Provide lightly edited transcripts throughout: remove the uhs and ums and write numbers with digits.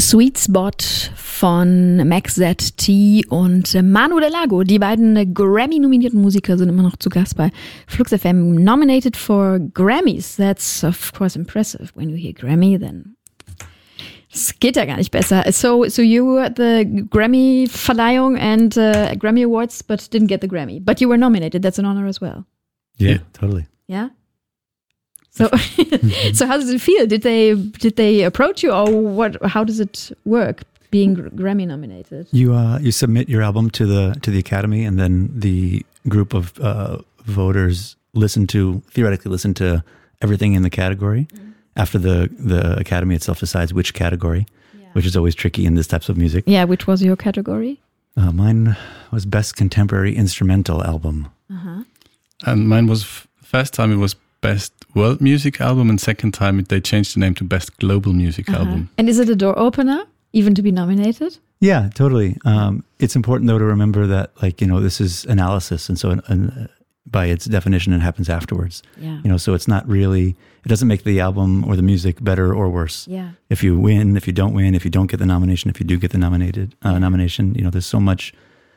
Sweet Spot von Max ZT und Manu Delago. Die beiden Grammy-nominierten Musiker sind immer noch zu Gast bei Flux FM. Nominated for Grammys. That's of course impressive. When you hear Grammy, then es geht ja gar nicht besser. So you were at the Grammy-Verleihung and Grammy Awards, but didn't get the Grammy. But you were nominated. That's an honor as well. Yeah, totally. Yeah? So how does it feel? Did they approach you, or what? How does it work being Grammy nominated? You submit your album to the Academy, and then the group of voters theoretically listen to everything in the category. After the Academy itself decides which category, which is always tricky in these types of music. Yeah, which was your category? Mine was Best Contemporary Instrumental Album. And mine was first time it was Best World Music Album, and second time they changed the name to Best Global Music Album. And is it a door opener, even to be nominated? Yeah, totally. It's important though to remember that, this is analysis, and so by its definition, it happens afterwards. Yeah. So it's not really. It doesn't make the album or the music better or worse. Yeah. If you win, if you don't win, if you don't get the nomination, if you do get the nomination, there's so much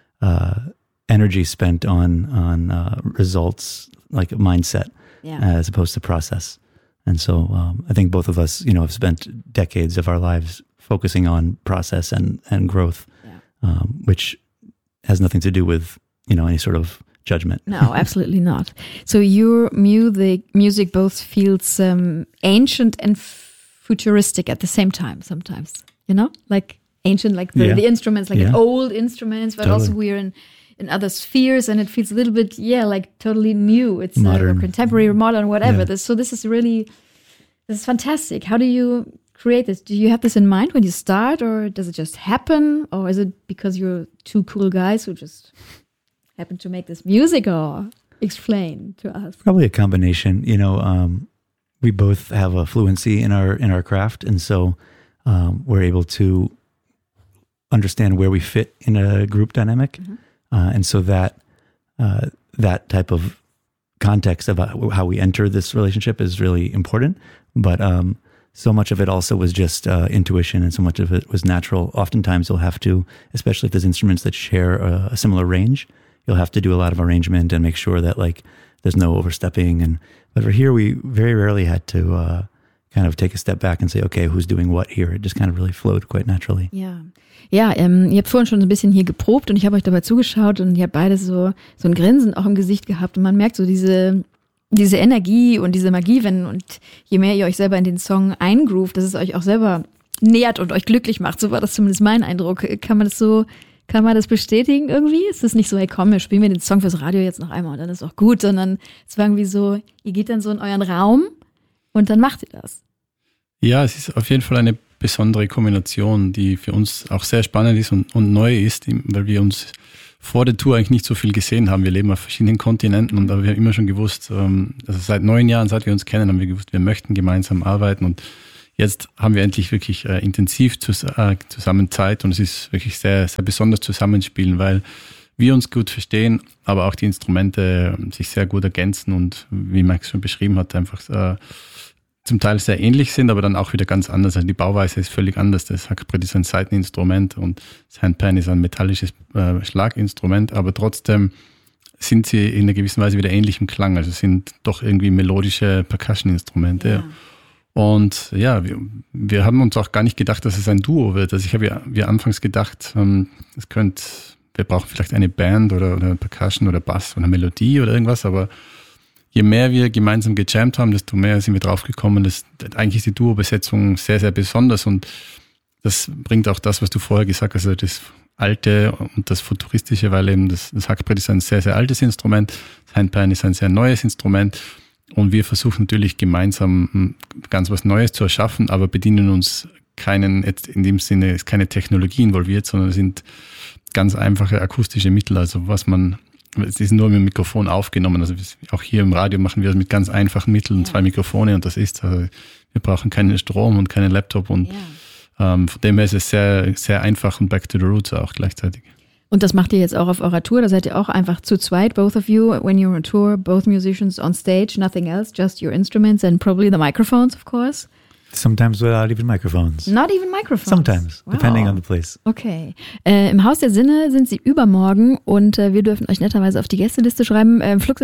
energy spent on results, like mindset. Yeah. As opposed to process. And so I think both of us, have spent decades of our lives focusing on process and growth, which has nothing to do with, any sort of judgment. No, absolutely not. So your music both feels ancient and futuristic at the same time sometimes, like ancient, like the instruments, like old instruments, but also we're in other spheres, and it feels a little bit, like totally new. It's modern, contemporary, modern, whatever. Yeah. This is fantastic. How do you create this? Do you have this in mind when you start, or does it just happen, or is it because you're two cool guys who just happen to make this music? Or explain to us. Probably a combination. We both have a fluency in our craft, and so we're able to understand where we fit in a group dynamic. Mm-hmm. And so that type of context about how we enter this relationship is really important. But so much of it also was just intuition, and so much of it was natural. Oftentimes you'll have to, especially if there's instruments that share a similar range, you'll have to do a lot of arrangement and make sure that there's no overstepping. But for here, we very rarely had to kind of take a step back and say, okay, who's doing what here? It just kind of really flowed quite naturally. Ja. Ja, ihr habt vorhin schon ein bisschen hier geprobt und ich habe euch dabei zugeschaut und ihr habt beide so ein Grinsen auch im Gesicht gehabt und man merkt so diese Energie und diese Magie, und je mehr ihr euch selber in den Song eingroovt, dass es euch auch selber nährt und euch glücklich macht. So war das zumindest mein Eindruck. Kann man das bestätigen irgendwie? Ist es nicht so, hey komm, wir spielen den Song fürs Radio jetzt noch einmal und dann ist auch gut, sondern es war irgendwie so, ihr geht dann so in euren Raum und dann macht ihr das. Ja, es ist auf jeden Fall eine besondere Kombination, die für uns auch sehr spannend ist und neu ist, weil wir uns vor der Tour eigentlich nicht so viel gesehen haben. Wir leben auf verschiedenen Kontinenten, aber wir haben immer schon gewusst, also seit 9 Jahren, seit wir uns kennen, haben wir gewusst, wir möchten gemeinsam arbeiten, und jetzt haben wir endlich wirklich intensiv zusammen Zeit, und es ist wirklich sehr, sehr besonders zusammenspielen, weil wir uns gut verstehen, aber auch die Instrumente sich sehr gut ergänzen und, wie Max schon beschrieben hat, einfach zum Teil sehr ähnlich sind, aber dann auch wieder ganz anders. Also die Bauweise ist völlig anders. Das Hackbrett ist ein Saiteninstrument und das Handpan ist ein metallisches Schlaginstrument, aber trotzdem sind sie in einer gewissen Weise wieder ähnlich im Klang. Also sind doch irgendwie melodische Percussion-Instrumente. Ja. Und ja, wir haben uns auch gar nicht gedacht, dass es ein Duo wird. Also ich habe ja anfangs gedacht, wir brauchen vielleicht eine Band oder Percussion oder Bass oder Melodie oder irgendwas, aber je mehr wir gemeinsam gejammt haben, desto mehr sind wir draufgekommen, dass eigentlich ist die Duo-Besetzung sehr, sehr besonders, und das bringt auch das, was du vorher gesagt hast, also das Alte und das Futuristische, weil eben das Hackbrett ist ein sehr, sehr altes Instrument, das Handpan ist ein sehr neues Instrument, und wir versuchen natürlich gemeinsam ganz was Neues zu erschaffen, aber bedienen uns jetzt in dem Sinne ist keine Technologie involviert, sondern es sind ganz einfache akustische Mittel, also es ist nur mit dem Mikrofon aufgenommen. Also auch hier im Radio machen wir das mit ganz einfachen Mitteln, 2 Mikrofone, und das ist, also wir brauchen keinen Strom und keinen Laptop, und von dem her ist es sehr, sehr einfach und back to the roots auch gleichzeitig. Und das macht ihr jetzt auch auf eurer Tour, da seid ihr auch einfach zu zweit, both of you, when you're on tour, both musicians on stage, nothing else, just your instruments and probably the microphones, of course. Sometimes without even microphones. Not even microphones? Sometimes, depending on the place. Okay. Im Haus der Sinne sind sie übermorgen und wir dürfen euch netterweise auf die Gästeliste schreiben,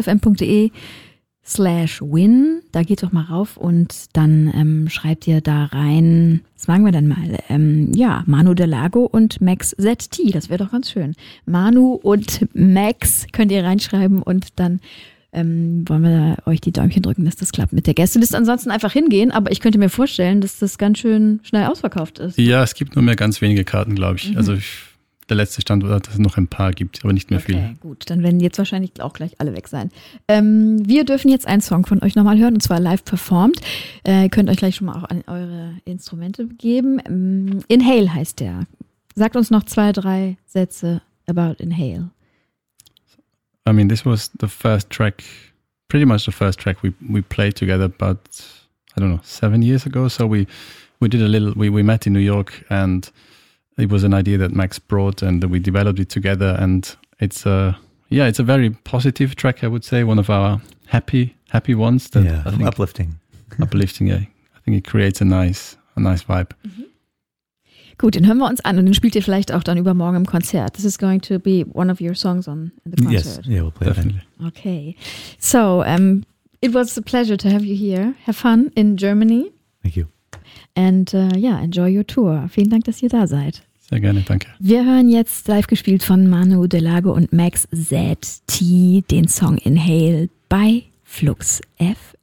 fluxfm.de/win. Da geht doch mal rauf und dann schreibt ihr da rein, was sagen wir denn mal? Manu Delago und Max ZT, das wäre doch ganz schön. Manu und Max könnt ihr reinschreiben und dann wollen wir euch die Däumchen drücken, dass das klappt mit der Gästeliste. Ansonsten einfach hingehen, aber ich könnte mir vorstellen, dass das ganz schön schnell ausverkauft ist. Ja, es gibt nur mehr ganz wenige Karten, glaube ich. Also der letzte Stand war, dass es noch ein paar gibt, aber nicht mehr viel. Okay, gut. Dann werden jetzt wahrscheinlich auch gleich alle weg sein. Wir dürfen jetzt einen Song von euch nochmal hören, und zwar live performt. Ihr könnt euch gleich schon mal auch an eure Instrumente geben. Inhale heißt der. Sagt uns noch 2, 3 Sätze about Inhale. I mean, this was the first track, pretty much the first track we played together about, 7 years ago. So we did we met in New York, and it was an idea that Max brought, and we developed it together. And it's a very positive track, I would say, one of our happy ones. That I think, uplifting. Uplifting, yeah. I think it creates a nice vibe. Gut, den hören wir uns an und den spielt ihr vielleicht auch dann übermorgen im Konzert. This is going to be one of your songs in the concert. Yes, yeah, we'll play Definitely. That. Okay. So, it was a pleasure to have you here. Have fun in Germany. Thank you. And enjoy your tour. Vielen Dank, dass ihr da seid. Sehr gerne, danke. Wir hören jetzt live gespielt von Manu Delago und Max ZT den Song Inhale bei Flux FM.